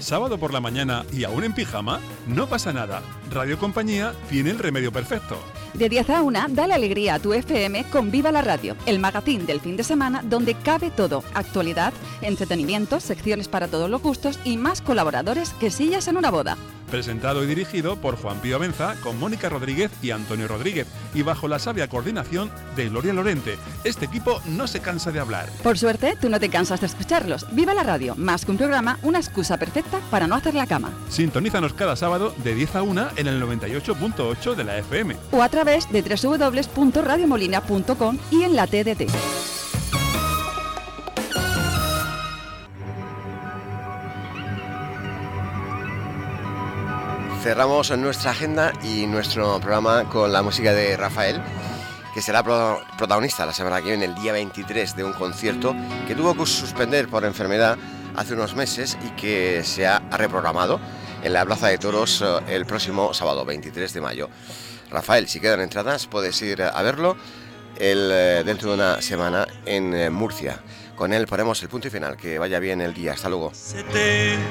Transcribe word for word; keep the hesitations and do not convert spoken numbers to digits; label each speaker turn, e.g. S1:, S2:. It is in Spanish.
S1: ¿Sábado por la mañana y aún en pijama? No pasa nada. Radio Compañía tiene el remedio perfecto.
S2: De diez a una, dale alegría a tu F M con Viva la Radio, el magazín del fin de semana donde cabe todo: actualidad, entretenimiento, secciones para todos los gustos y más colaboradores que sillas en una boda.
S1: Presentado y dirigido por Juan Pío Abenza, con Mónica Rodríguez y Antonio Rodríguez, y bajo la sabia coordinación de Gloria Lorente. Este equipo no se cansa de hablar.
S2: Por suerte, tú no te cansas de escucharlos. Viva la Radio, más que un programa, una excusa perfecta para no hacer la cama.
S1: Sintonízanos cada sábado de diez a una en el noventa y ocho punto ocho de la F M.
S2: O a través de doble u doble u doble u punto radio molina punto com y en la T D T.
S3: Cerramos nuestra agenda y nuestro programa con la música de Rafael, que será pro- protagonista la semana que viene, el día veintitrés, de un concierto que tuvo que suspender por enfermedad hace unos meses y que se ha reprogramado en la Plaza de Toros el próximo sábado, veintitrés de mayo. Rafael, si quedan entradas, puedes ir a verlo el, dentro de una semana en Murcia. Con él ponemos el punto y final. Que vaya bien el día. Hasta luego.